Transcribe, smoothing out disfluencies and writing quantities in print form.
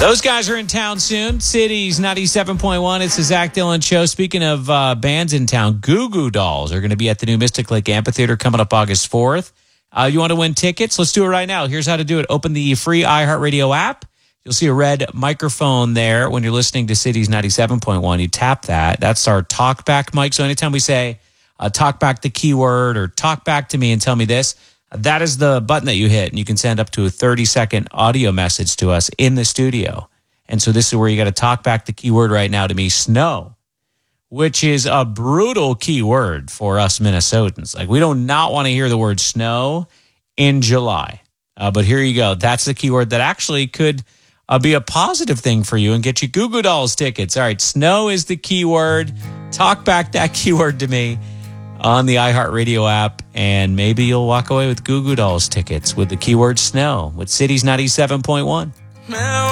Those guys are in town soon. Cities 97.1. It's the Zach Dillon Show. Speaking of bands in town, Goo Goo Dolls are going to be at the new Mystic Lake Amphitheater coming up August 4th. You want to win tickets? Let's do it right now. Here's how to do it. Open the free iHeartRadio app. You'll see a red microphone there when you're listening to Cities 97.1. You tap that. That's our talkback mic. So anytime we say talk back the keyword or talk back to me and tell me this, that is the button that you hit. And you can send up to a 30-second audio message to us in the studio. And so this is where you got to talk back the keyword right now to me, snow, which is a brutal keyword for us Minnesotans. Like, we do not want to hear the word snow in July. But here you go. That's the keyword that actually could be a positive thing for you and get you Goo Goo Dolls tickets. All right, snow is the keyword. Talk back that keyword to me on the iHeartRadio app, and maybe you'll walk away with Goo Goo Dolls tickets with the keyword snow with Cities 97.1.